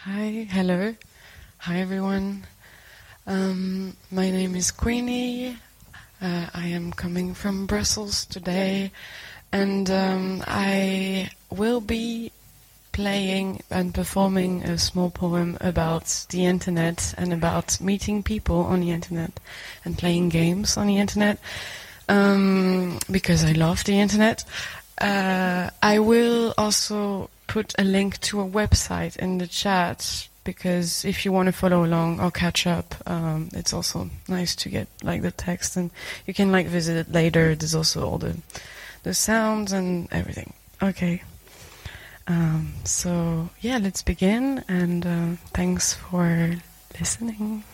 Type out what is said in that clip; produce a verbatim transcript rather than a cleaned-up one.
Hi, hello. Hi, everyone. Um, my name is Queenie. Uh, I am coming from Brussels today, and um, I will be playing and performing a small poem about the internet and about meeting people on the internet and playing games on the internet, um, because I love the internet. Uh, I will also put a link to a website in the chat, because if you want to follow along or catch up, um, it's also nice to get like the text, and you can like visit it later. There's also all the the sounds and everything. Okay. Um, so yeah, let's begin, and uh, thanks for listening.